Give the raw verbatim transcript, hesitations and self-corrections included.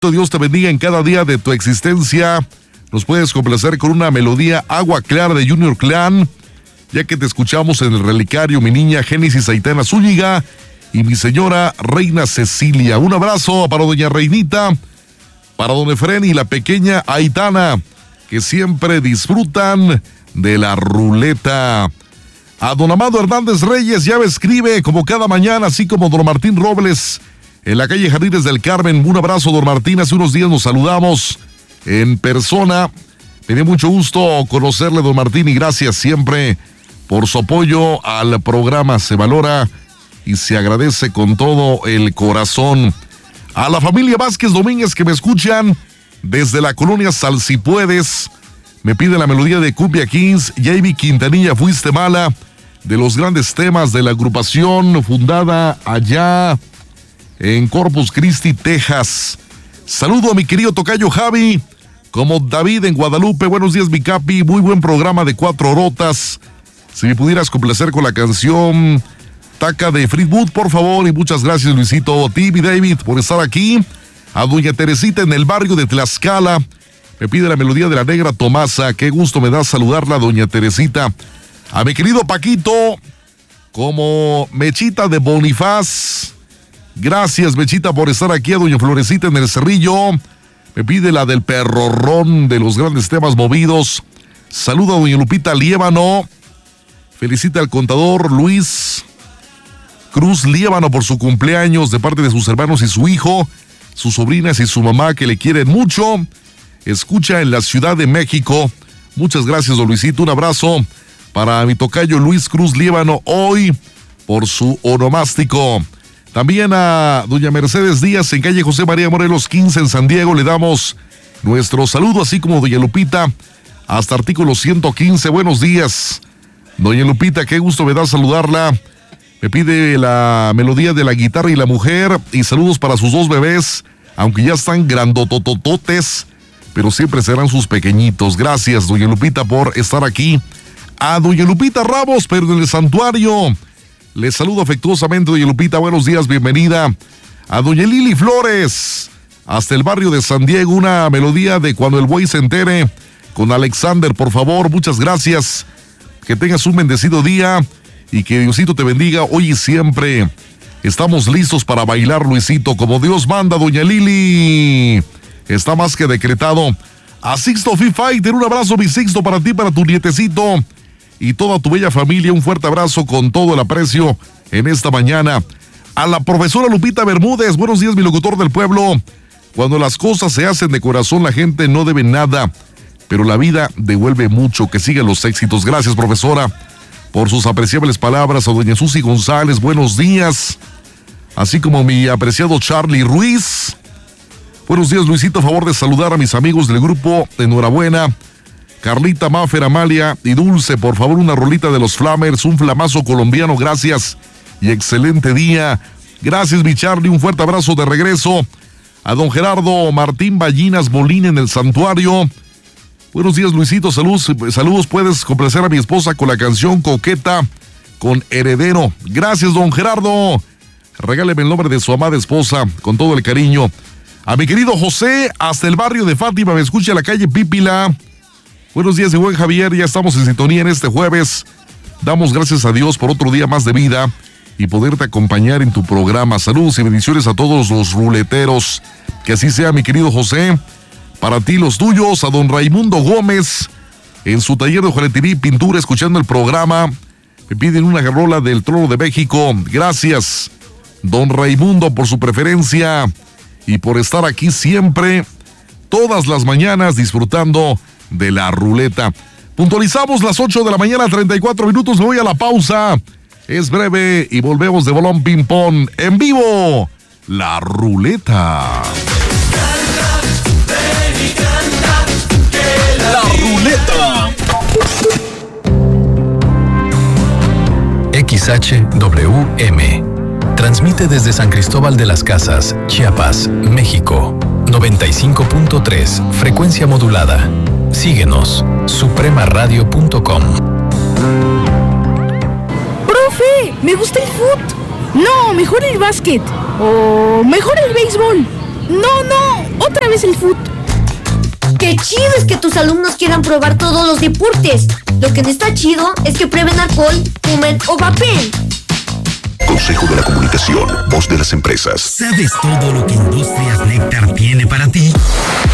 Dios te bendiga en cada día de tu existencia. Nos puedes complacer con una melodía Agua Clara de Junior Clan, ya que te escuchamos en el relicario mi niña Génesis Aitana Zúñiga y mi señora Reina Cecilia. Un abrazo para doña Reinita, para don Efrén y la pequeña Aitana, que siempre disfrutan de la ruleta. A don Amado Hernández Reyes ya me escribe como cada mañana, así como don Martín Robles en la calle Jardines del Carmen. Un abrazo, don Martín. Hace unos días nos saludamos en persona. Me dio mucho gusto conocerle, don Martín, y gracias siempre por su apoyo al programa. Se valora y se agradece con todo el corazón. A la familia Vázquez Domínguez que me escuchan desde la colonia Salsipuedes, me pide la melodía de Cumbia Kings, J B Quintanilla, Fuiste Mala, de los grandes temas de la agrupación fundada allá en Corpus Christi, Texas. Saludo a mi querido tocayo Javi, como David en Guadalupe. Buenos días, mi capi, muy buen programa de cuatro rotas. Si me pudieras complacer con la canción Taca de Fleetwood, por favor, y muchas gracias, Luisito, a ti y David, por estar aquí. A doña Teresita en el barrio de Tlaxcala, me pide la melodía de la Negra Tomasa. Qué gusto me da saludarla, doña Teresita. A mi querido Paquito, como Mechita de Bonifaz, gracias, Mechita, por estar aquí. A doña Florecita en el Cerrillo, me pide la del Perrorrón, de los grandes temas movidos. Saluda a doña Lupita Liébano, felicita al contador Luis Cruz Liébano por su cumpleaños de parte de sus hermanos y su hijo, sus sobrinas y su mamá, que le quieren mucho. Escucha en la Ciudad de México. Muchas gracias, don Luisito. Un abrazo para mi tocayo Luis Cruz Liébano hoy por su onomástico. También a doña Mercedes Díaz en calle José María Morelos quince en San Diego le damos nuestro saludo, así como doña Lupita hasta artículo ciento quince. Buenos días, doña Lupita, qué gusto me da saludarla. Me pide la melodía de la guitarra y la mujer y saludos para sus dos bebés, aunque ya están grandototototes, pero siempre serán sus pequeñitos. Gracias, doña Lupita, por estar aquí. A doña Lupita Ramos, pero en el santuario, les saludo afectuosamente, doña Lupita, buenos días, bienvenida. A doña Lili Flores, hasta el barrio de San Diego, una melodía de Cuando el Buey se entere, con Alexander, por favor, muchas gracias. Que tengas un bendecido día y que Diosito te bendiga hoy y siempre. Estamos listos para bailar, Luisito, como Dios manda, doña Lili. Está más que decretado. A Sixto Fi Fighter, un abrazo, mi Sixto, para ti, para tu nietecito y toda tu bella familia. Un fuerte abrazo con todo el aprecio en esta mañana. A la profesora Lupita Bermúdez, buenos días, mi locutor del pueblo. Cuando las cosas se hacen de corazón, la gente no debe nada, pero la vida devuelve mucho. Que sigan los éxitos. Gracias, profesora, por sus apreciables palabras. A doña Susi González, buenos días. Así como mi apreciado Charlie Ruiz. Buenos días, Luisito, a favor de saludar a mis amigos del grupo. Enhorabuena. Carlita, Mafer, Amalia y Dulce, por favor, una rolita de los Flamers, un flamazo colombiano, gracias y excelente día. Gracias, mi Charlie, un fuerte abrazo de regreso. A don Gerardo Martín Ballinas Molina en el santuario. Buenos días, Luisito, saludos, saludos, puedes complacer a mi esposa con la canción Coqueta con Heredero. Gracias, don Gerardo. Regáleme el nombre de su amada esposa con todo el cariño. A mi querido José, hasta el barrio de Fátima, me escucha la calle Pípila. Buenos días, de buen Javier, ya estamos en sintonía en este jueves. Damos gracias a Dios por otro día más de vida y poderte acompañar en tu programa. Saludos y bendiciones a todos los ruleteros. Que así sea, mi querido José. Para ti, los tuyos, a don Raimundo Gómez, en su taller de hojalatería y pintura, escuchando el programa. Me piden una rola del Trono de México. Gracias, don Raimundo, por su preferencia y por estar aquí siempre, todas las mañanas, disfrutando de la ruleta. Puntualizamos las ocho de la mañana, treinta y cuatro minutos. Me voy a la pausa. Es breve y volvemos de Bolón Ping Pong en vivo. La ruleta. La ruleta. X H W M transmite desde San Cristóbal de las Casas, Chiapas, México. noventa y cinco punto tres, frecuencia modulada. Síguenos, suprema radio punto com. ¡Profe! ¡Me gusta el fut! No, mejor el básquet. O mejor el béisbol. No, no, otra vez el fútbol. Qué chido es que tus alumnos quieran probar todos los deportes. Lo que no está chido es que prueben alcohol, fumen o vapeen. Consejo de la Comunicación, voz de las empresas. ¿Sabes todo lo que Industrias Néctar tiene para ti?